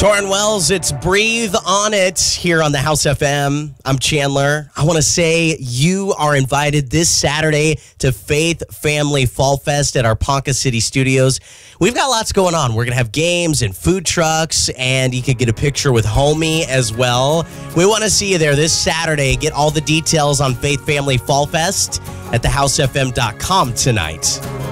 Torrin Wells, it's Breathe on It here on the House FM. I'm Chandler. I want to say you are invited this Saturday to Faith Family Fall Fest at our Ponca City Studios. We've got lots going on. We're going to have games and food trucks, and you can get a picture with Homie as well. We want to see you there this Saturday. Get all the details on Faith Family Fall Fest at thehousefm.com tonight.